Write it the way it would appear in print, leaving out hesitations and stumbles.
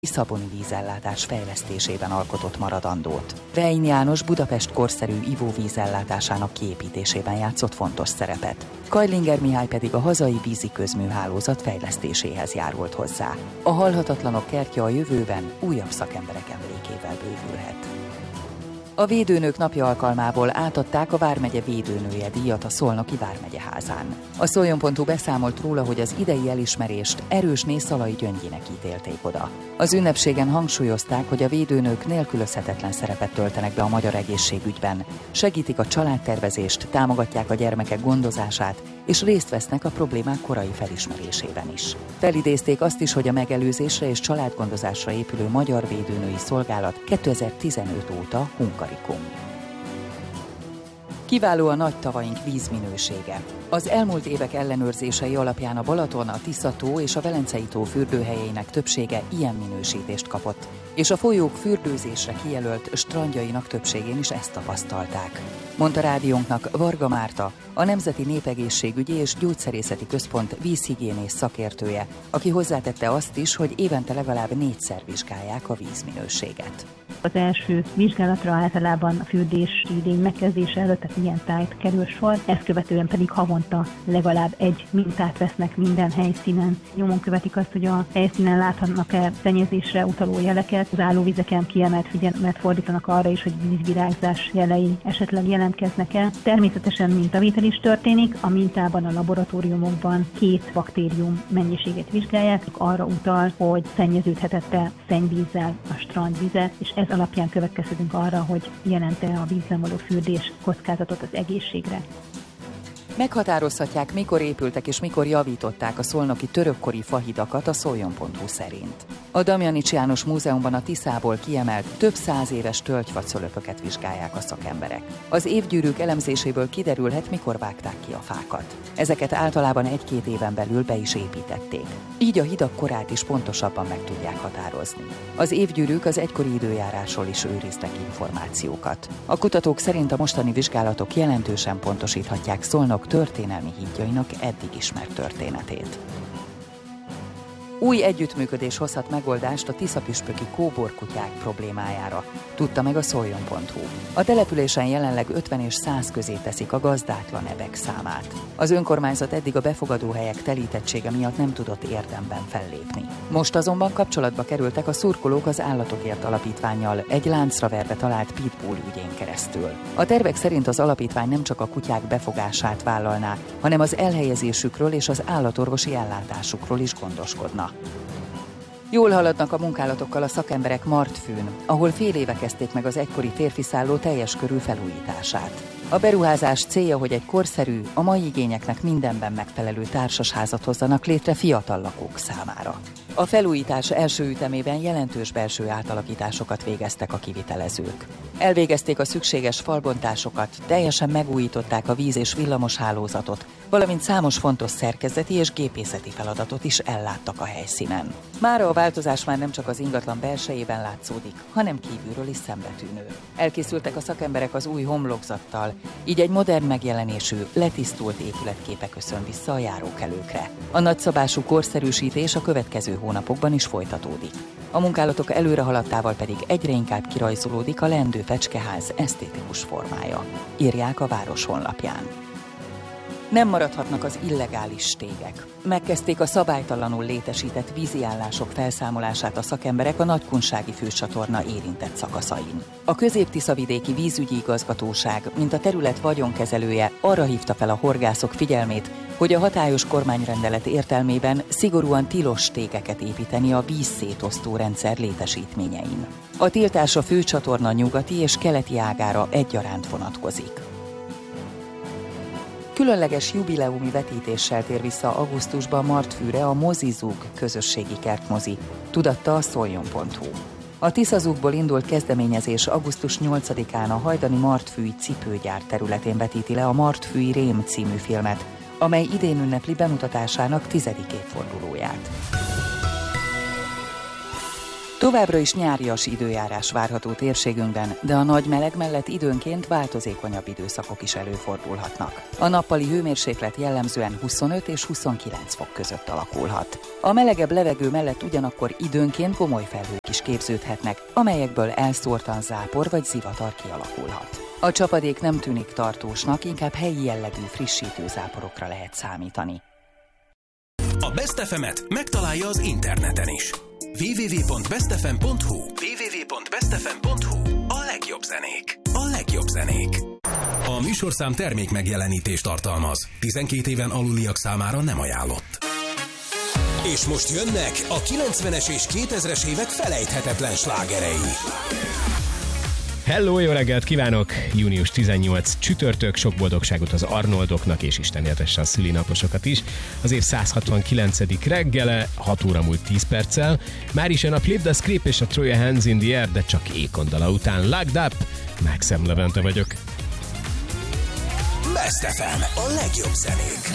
Tiszaboni vízellátás fejlesztésében alkotott maradandót. Rein János Budapest korszerű ivóvízellátásának kiépítésében játszott fontos szerepet. Kajlinger Mihály pedig a hazai vízi közműhálózat fejlesztéséhez járult hozzá. A halhatatlanok kertje a jövőben újabb szakemberek emlékével bővülhet. A Védőnők napja alkalmából átadták a Vármegye Védőnője díjat a Szolnoki Vármegyeházán. A Szoljon.hu beszámolt róla, hogy az idei elismerést Erősné Szalai Gyöngyinek ítélték oda. Az ünnepségen hangsúlyozták, hogy a védőnők nélkülözhetetlen szerepet töltenek be a magyar egészségügyben, segítik a családtervezést, támogatják a gyermekek gondozását, és részt vesznek a problémák korai felismerésében is. Felidézték azt is, hogy a megelőzésre és családgondozásra épülő Magyar Védőnői Szolgálat 2015 óta Hungarikum. Kiváló a nagy tavaink vízminősége. Az elmúlt évek ellenőrzései alapján a Balaton, a Tisza-tó és a Velencei-tó fürdőhelyeinek többsége ilyen minősítést kapott, és a folyók fürdőzésre kijelölt strandjainak többségén is ezt tapasztalták. Mondta rádiónknak Varga Márta, a Nemzeti Népegészségügyi és Gyógyszerészeti Központ vízhigiénész szakértője, aki hozzátette azt is, hogy évente legalább 4-szer vizsgálják a vízminőséget. Az első vizsgálatra általában a fürdési idény megkezdése előtt, tehát ilyen tájt kerül sor, ezt követően pedig havonta legalább egy mintát vesznek minden helyszínen. Nyomon követik azt, hogy a helyszínen láthatnak-e szennyezésre utaló jeleket, az állóvizeken kiemelt figyelmet fordítanak arra is, hogy vízvirágzás jelei esetleg jelentkeznek-e. Természetesen mintavétel is történik, a mintában a laboratóriumokban 2 baktérium mennyiséget vizsgálják, arra utal, hogy szennyeződhetett-e szennyvízzel a strandvize, és ez alapján következtetünk arra, hogy jelent-e a vízben való fürdés kockázatot az egészségre. Meghatározhatják, mikor épültek és mikor javították a szolnoki törökkori fahidakat a Szoljon.hu szerint. A Damjanics János Múzeumban a Tiszából kiemelt több 100 éves tölgyfacölöpöket vizsgálják a szakemberek. Az évgyűrűk elemzéséből kiderülhet, mikor vágták ki a fákat. Ezeket általában 1-2 éven belül be is építették. Így a hidak korát is pontosabban meg tudják határozni. Az évgyűrűk az egykori időjárásról is őriznek információkat. A kutatók szerint a mostani vizsgálatok jelentősen pontosíthatják Szolnok történelmi hídjainak eddig ismert történetét. Új együttműködés hozhat megoldást a tiszapüspöki kóborkutyák problémájára, tudta meg a Szoljon.hu. A településen jelenleg 50 és 100 közé teszik a gazdátlan ebek számát. Az önkormányzat eddig a befogadóhelyek telítettsége miatt nem tudott érdemben fellépni. Most azonban kapcsolatba kerültek a szurkolók az Állatokért Alapítvánnyal egy láncra verve talált pitbull ügyén keresztül. A tervek szerint az alapítvány nem csak a kutyák befogását vállalná, hanem az elhelyezésükről és az állatorvosi ellátásukról is gondoskodna. Jól haladnak a munkálatokkal a szakemberek Martfűn, ahol fél éve kezdték meg az egykori férfiszálló teljes körű felújítását. A beruházás célja, hogy egy korszerű, a mai igényeknek mindenben megfelelő társasházat hozzanak létre fiatal lakók számára. A felújítás első ütemében jelentős belső átalakításokat végeztek a kivitelezők. Elvégezték a szükséges falbontásokat, teljesen megújították a víz- és villamos hálózatot, valamint számos fontos szerkezeti és gépészeti feladatot is elláttak a helyszínen. Mára a változás már nem csak az ingatlan belsejében látszódik, hanem kívülről is szembetűnő. Elkészültek a szakemberek az új homlokzattal, így egy modern megjelenésű, letisztult épületképe köszön vissza a járókelőkre. A nagyszabású korszerűsítés a következő hónapokban is folytatódik. A munkálatok előrehaladtával pedig egyre inkább kirajzolódik a leendő fecskeház esztétikus formája, írják a város honlapján. Nem maradhatnak az illegális stégek. Megkezdték a szabálytalanul létesített víziállások felszámolását a szakemberek a Nagykunsági főcsatorna érintett szakaszain. A Közép-Tiszavidéki Vízügyi Igazgatóság, mint a terület vagyonkezelője arra hívta fel a horgászok figyelmét, hogy a hatályos kormányrendelet értelmében szigorúan tilos stégeket építeni a vízszétosztó rendszer létesítményein. A tiltás a főcsatorna nyugati és keleti ágára egyaránt vonatkozik. Különleges jubileumi vetítéssel tér vissza augusztusban Martfűre a Mozizug közösségi kertmozi, tudatta a Szoljon.hu. A Tiszazugból indult kezdeményezés augusztus 8-án a hajdani Martfűi cipőgyár területén vetíti le a Martfűi Rém című filmet, amely idén ünnepli bemutatásának 10. évfordulóját. Továbbra is nyárias időjárás várható térségünkben, de a nagy meleg mellett időnként változékonyabb időszakok is előfordulhatnak. A nappali hőmérséklet jellemzően 25 és 29 fok között alakulhat. A melegebb levegő mellett ugyanakkor időnként gomoly felhők is képződhetnek, amelyekből elszórtan zápor vagy zivatar kialakulhat. A csapadék nem tűnik tartósnak, inkább helyi jellegű frissítő záporokra lehet számítani. A Best FM-et megtalálja az interneten is. www.bestfm.hu www.bestfm.hu A legjobb zenék. A legjobb zenék. A műsorszám termék megjelenítést tartalmaz. 12 éven aluliak számára nem ajánlott. És most jönnek a 90-es és 2000-es évek felejthetetlen slágerei. Hello, jó reggelt kívánok! Június 18 csütörtök, sok boldogságot az Arnoldoknak, és Isten éltesse a szülinaposokat is. Az év 169. reggele, 6 óra múlt 10 perccel. Már is jön a Flip the Script és a Throw Your Hands in the Air, de csak ékondala után. Locked Up, Maxim Levente vagyok. Best FM, a legjobb zenék.